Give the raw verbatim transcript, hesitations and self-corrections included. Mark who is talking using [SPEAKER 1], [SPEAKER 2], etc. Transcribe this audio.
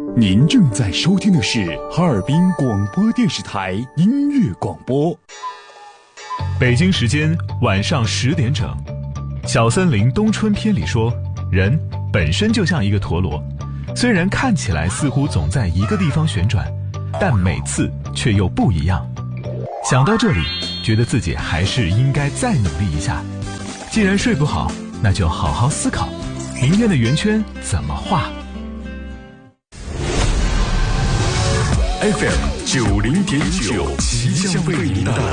[SPEAKER 1] 您正在收听的是哈尔滨广播电视台音乐广播。
[SPEAKER 2] 北京时间晚上十点整，小森林冬春篇里说，人本身就像一个陀螺，虽然看起来似乎总在一个地方旋转，但每次却又不一样。想到这里，觉得自己还是应该再努力一下。既然睡不好，那就好好思考，明天的圆圈怎么画。
[SPEAKER 1] F M 九零点九，吉祥为您带来